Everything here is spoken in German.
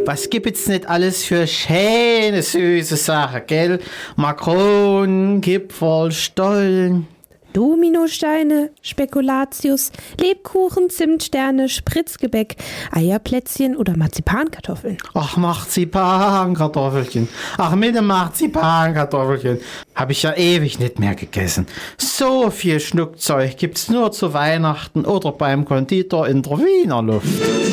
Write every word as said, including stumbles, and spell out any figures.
Was gibt's nicht alles für schöne, süße Sachen, gell? Makronen, Kipferl, Stollen. Dominosteine, Spekulatius, Lebkuchen, Zimtsterne, Spritzgebäck, Eierplätzchen oder Marzipankartoffeln. Ach, Marzipankartoffelchen. Ach, mit dem Marzipankartoffelchen. Hab ich ja ewig nicht mehr gegessen. So viel Schnuckzeug gibt's nur zu Weihnachten oder beim Konditor in der Wiener Luft.